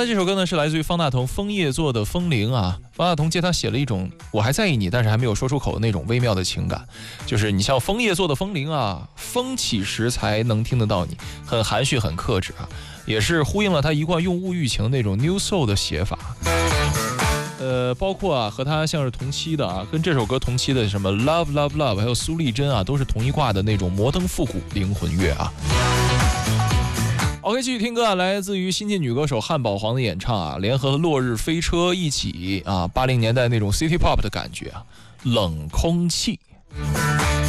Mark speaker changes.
Speaker 1: 这首歌呢是来自于方大同枫叶做的风铃啊。方大同借他写了一种我还在意你但是还没有说出口的那种微妙的情感，就是你像枫叶做的风铃啊，风起时才能听得到你，很含蓄很克制啊，也是呼应了他一贯用物寓情那种 New Soul 的写法。包括啊和他像是同期的啊，跟这首歌同期的什么 Love Love Love 还有苏丽珍啊，都是同一挂的那种摩登复古灵魂乐啊。OK， 继续听歌啊，来自于新晋女歌手汉堡黄的演唱啊，联合落日飞车一起啊，80年代那种 City Pop 的感觉啊，冷空气。